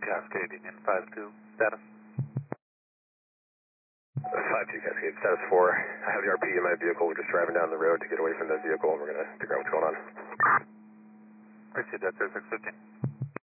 Cascade, Union 5-2, status. 5-2 Cascade, status 4. I have the RP in my vehicle. We're just driving down the road to get away from the vehicle, and we're going to figure out what's going on. Appreciate that, sir, 615.